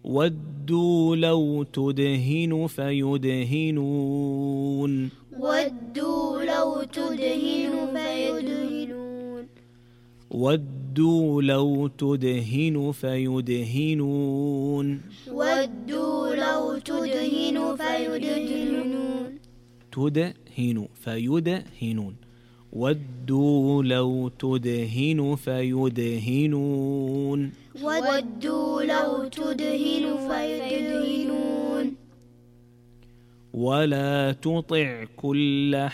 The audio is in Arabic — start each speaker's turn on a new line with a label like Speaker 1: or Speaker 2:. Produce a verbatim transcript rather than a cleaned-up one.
Speaker 1: ودوا لو تدهن فيدهنون
Speaker 2: ودوا لو تدهن فيدهنون
Speaker 1: ودوا لو تدهن فيدهنون
Speaker 2: ودوا لو تدهن فيدهنون
Speaker 1: تدهن فيدهنون ودوا لو تدهن فيدهنون
Speaker 2: ودوا لو تدهن فيدهنون
Speaker 1: ولا تطع كل